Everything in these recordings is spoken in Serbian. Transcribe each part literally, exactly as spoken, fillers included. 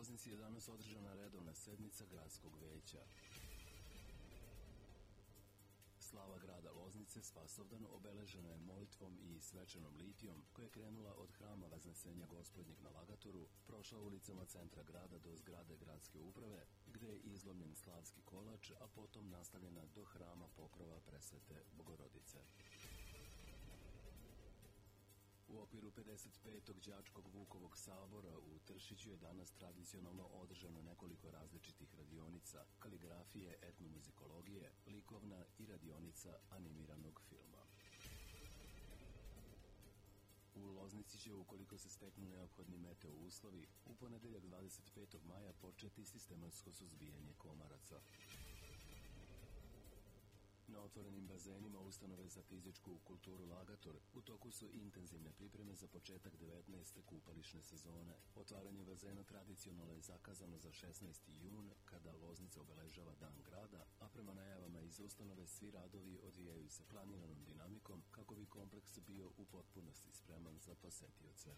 Loznici je danas održana redovna sednica gradskog veća. Slava grada Loznice Spasovdan obeležena je molitvom i svečanom litijom koja je krenula od hrama Vaznesenja Gospodnjeg na Lagatoru, prošla ulicama centra grada do zgrade gradske uprave, gde je izlomljen slavski kolač, a potom nastavljena do hrama Pokrova Presvete Bogorodice. U okviru pedeset petog đačkog Vukovog sabora u Tršiću je danas tradicionalno održano nekoliko različitih radionica, kaligrafije, etnomuzikologije, likovna i radionica animiranog filma. U Loznici će, ukoliko se steknu neophodni meteo uslovi, u ponedeljak dvadeset petog maja početi sistematsko suzbijanje komaraca. Na otvorenim bazenima ustanove za fizičku kulturu Lagator u toku su intenzivne pripreme za početak devetnaeste kupališne sezone. Otvaranje bazena tradicionalno je zakazano za šesnaesti jun, kada Loznica obeležava Dan grada, a prema najavama iz ustanove svi radovi odvijaju se planiranom dinamikom kako bi kompleks bio u potpunosti spreman za posetioce.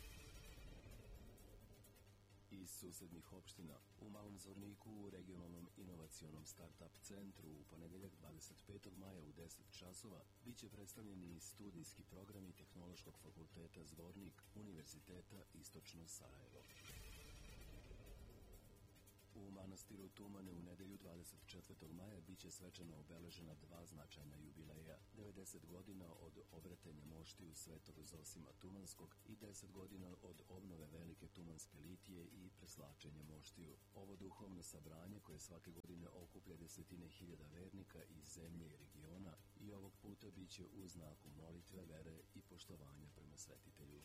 Iz susednih opština, u Malom Zvorniku u regionalnom inovacionom start-up centru u ponedeljak dvadeset petog maja u deset časova biće predstavljeni studijski programi Tehnološkog fakulteta Zvornik Univerziteta Istočno Sarajevo. U manastiru Tumane u nedelju dvadeset četvrtog maja biće svečano obeležena dva značajna jubileja, devedeset godina od obretenja moštiju Svetog Zosima Tumanskog i deset godina od obnove Velike Tumanske litije i preslačenja moštiju. Ovo duhovno sabranje, koje svake godine okuplja desetine hiljada vernika iz zemlje i regiona, i ovog puta biće u znaku molitve, vere i poštovanja prema svetitelju.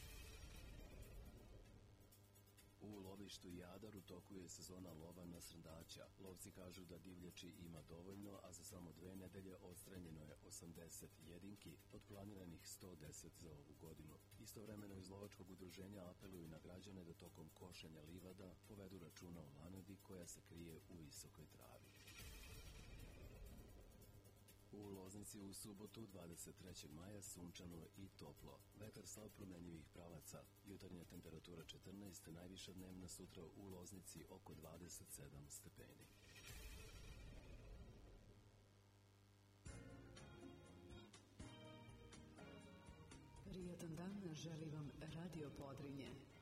U lovištu Jadar u toku je sezona lova na srndaća. Lovci kažu da divljači ima dovoljno, a za samo dve nedelje odstranjeno je osamdeset jedinki od planiranih sto deset za ovu godinu. Istovremeno iz lovačkog udruženja apeluju na građane da tokom košenja livada povedu računa o lanadi koja se krije u visokoj travi. U Loznici u subotu dvadeset trećeg maja sunčano i toplo. Vetar slab promenjivih pravaca. Jutarnja temperatura četrnaest, najviša dnevna sutra u Loznici oko dvadeset sedam stepeni. Prijatan dan želi vam Radio Podrinje.